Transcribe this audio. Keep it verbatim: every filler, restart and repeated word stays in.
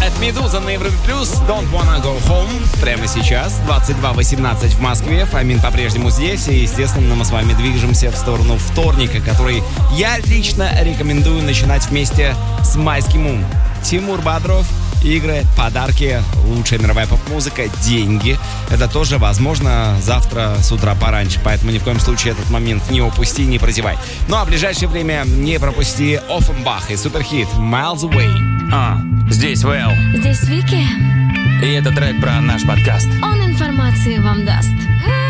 Это Медуза на Европе Плюс. Don't wanna go home. Прямо сейчас, двадцать два восемнадцать в Москве. Фомин по-прежнему здесь. И, естественно, мы с вами движемся в сторону вторника, который я лично рекомендую начинать вместе с майским умом. Тимур Бодров, игры, подарки, лучшая мировая поп-музыка, деньги. Это тоже возможно завтра с утра пораньше. Поэтому ни в коем случае этот момент не упусти, не прозевай. Ну а в ближайшее время не пропусти Оффенбах и суперхит Miles Away. А, здесь Вэл. Здесь Вики. И это трек про наш подкаст. Он информации вам даст.